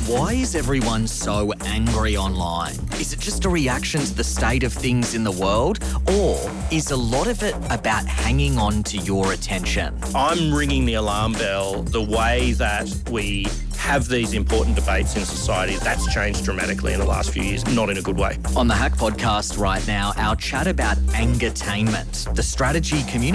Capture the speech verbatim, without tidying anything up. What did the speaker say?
Why is everyone so angry online? Is it just a reaction to the state of things in the world? Or is a lot of it about hanging on to your attention? I'm ringing the alarm bell. The way that we have these important debates in society, that's changed dramatically in the last few years, not in a good way. On the Hack Podcast right now, our chat about angertainment, the strategy community